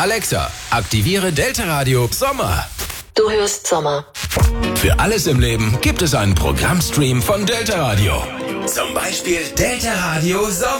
Alexa, aktiviere Delta Radio Sommer. Du hörst Sommer. Für alles im Leben gibt es einen Programmstream von Delta Radio. Zum Beispiel Delta Radio Sommer.